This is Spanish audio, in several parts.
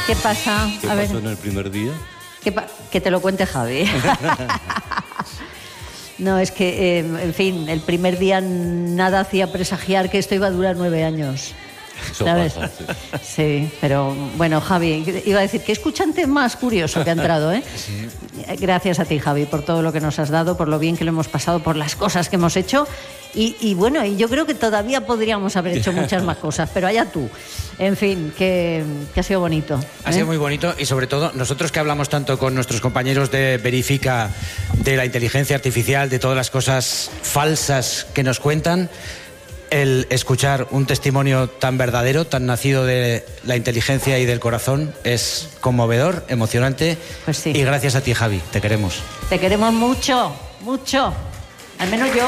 ¿Qué pasa? ¿Qué pasó en el primer día? Que te lo cuente Javi. No, es que, en fin, el primer día nada hacía presagiar que esto iba a durar 9 años. Eso ¿sabes? pasa, sí. Sí, pero bueno, Javi, iba a decir, qué escuchante más curioso que ha entrado, ¿eh? Sí. Gracias a ti, Javi, por todo lo que nos has dado, por lo bien que lo hemos pasado, por las cosas que hemos hecho. Y bueno, y yo creo que todavía podríamos haber hecho muchas más cosas, pero allá tú. En fin, que ha sido bonito. Ha sido muy bonito y sobre todo nosotros que hablamos tanto con nuestros compañeros de Verifica de la inteligencia artificial, de todas las cosas falsas que nos cuentan, el escuchar un testimonio tan verdadero, tan nacido de la inteligencia y del corazón, es conmovedor, emocionante. Pues sí. Y gracias a ti, Javi, te queremos. Te queremos mucho, mucho. Al menos yo.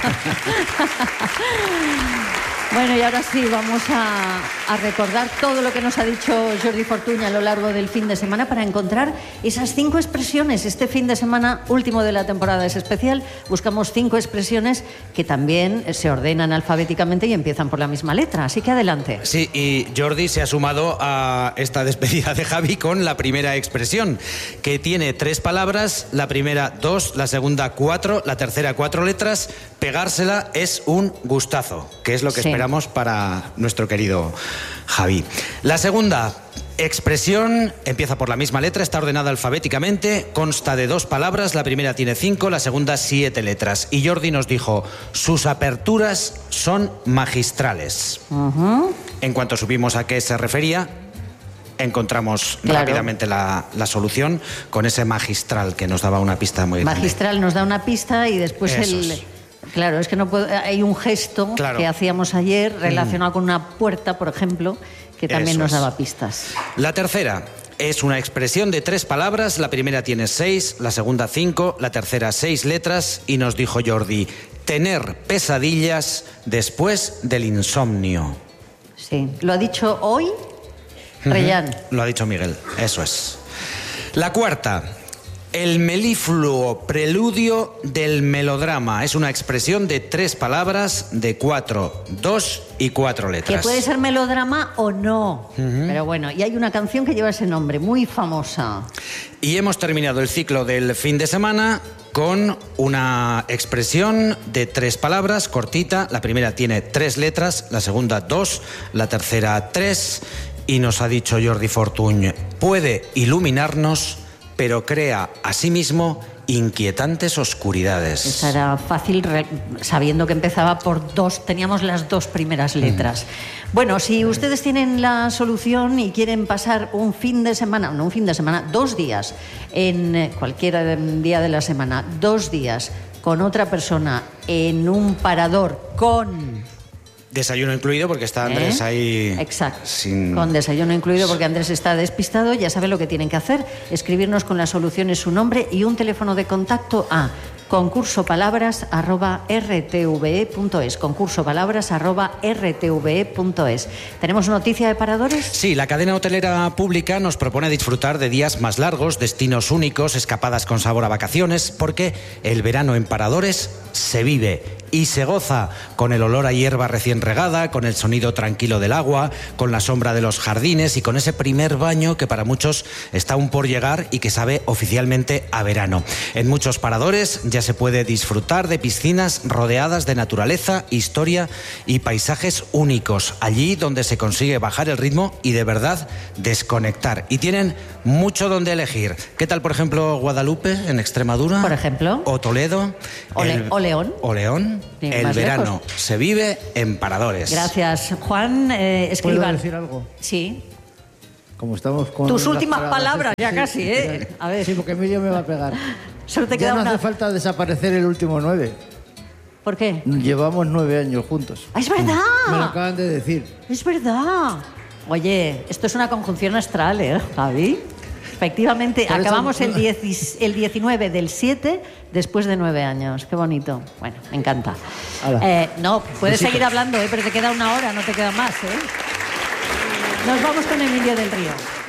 Bueno, y ahora sí, vamos a recordar todo lo que nos ha dicho Jordi Fortuny a lo largo del fin de semana para encontrar esas 5 expresiones. Este fin de semana último de la temporada es especial. Buscamos 5 expresiones que también se ordenan alfabéticamente y empiezan por la misma letra. Así que adelante. Sí, y Jordi se ha sumado a esta despedida de Javi con la primera expresión, que tiene 3 palabras, la primera 2, la segunda 4, la tercera 4 letras. Pegársela es un gustazo, que es lo que esperamos para nuestro querido Javi. La segunda expresión empieza por la misma letra, está ordenada alfabéticamente, consta de 2 palabras, la primera tiene 5, la segunda 7 letras. Y Jordi nos dijo, sus aperturas son magistrales. En cuanto supimos a qué se refería, encontramos rápidamente la solución con ese magistral que nos daba una pista muy grande. Magistral nos da una pista y después Claro, es que no hay un gesto que hacíamos ayer relacionado con una puerta, por ejemplo, que también nos daba pistas. La tercera es una expresión de 3 palabras, la primera tiene 6, la segunda 5, la tercera 6 letras y nos dijo Jordi, tener pesadillas después del insomnio. Sí, lo ha dicho hoy Reyán. Lo ha dicho Miguel, eso es. La cuarta, el melifluo preludio del melodrama. Es una expresión de 3 palabras, de 4, 2 y 4 letras. Que puede ser melodrama o no. Pero bueno, y hay una canción que lleva ese nombre, muy famosa. Y hemos terminado el ciclo del fin de semana con una expresión de 3 palabras, cortita. La primera tiene 3 letras, la segunda 2, la tercera 3. Y nos ha dicho Jordi Fortuny, puede iluminarnos, pero crea asimismo inquietantes oscuridades. Esa era fácil, sabiendo que empezaba por 2, teníamos las 2 primeras letras. Bueno, si ustedes tienen la solución y quieren pasar un fin de semana, no un fin de semana, 2 días, en cualquier día de la semana, 2 días con otra persona en un parador con... Desayuno incluido porque está Andrés ahí. Exacto. Con desayuno incluido porque Andrés está despistado. Ya saben lo que tienen que hacer. Escribirnos con las soluciones su nombre y un teléfono de contacto a concursopalabras@rtve.es. concursopalabras@rtve.es. ¿Tenemos noticia de paradores? Sí, la cadena hotelera pública nos propone disfrutar de días más largos, destinos únicos, escapadas con sabor a vacaciones, porque el verano en paradores se vive y se goza con el olor a hierba recién regada, con el sonido tranquilo del agua, con la sombra de los jardines y con ese primer baño que para muchos está aún por llegar y que sabe oficialmente a verano. En muchos paradores ya se puede disfrutar de piscinas rodeadas de naturaleza, historia y paisajes únicos, allí donde se consigue bajar el ritmo y de verdad desconectar. Y tienen mucho donde elegir. ¿Qué tal, por ejemplo, Guadalupe en Extremadura? Por ejemplo. O Toledo. O León. O León. El verano se vive en paradores. Gracias, Juan Escribán. ¿Puedo decir algo? Sí. Como estamos con tus últimas palabras, ya sí, casi, ¿eh? A ver. Sí, porque Emilio me va a pegar. Solo te ya queda no una... hace falta desaparecer el último 9. ¿Por qué? Llevamos 9 años juntos. ¡Ah, es verdad! Me lo acaban de decir. Es verdad. Oye, esto es una conjunción astral, ¿eh, Javi? Efectivamente, por acabamos eso... el 19 del 7 después de 9 años. Qué bonito. Bueno, me encanta. No, puedes seguir hablando, pero te queda 1 hora, no te queda más, ¿eh? Nos vamos con Emilio del Río.